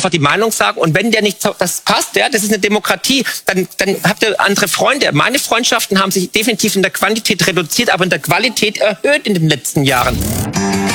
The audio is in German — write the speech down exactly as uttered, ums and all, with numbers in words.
einfach die Meinung sagen. Und wenn der nicht so, das passt, ja, das ist eine Demokratie, dann, dann habt ihr andere Freunde. Meine Freundschaften haben sich definitiv in der Quantität reduziert, aber in der Qualität erhöht in den letzten Jahren.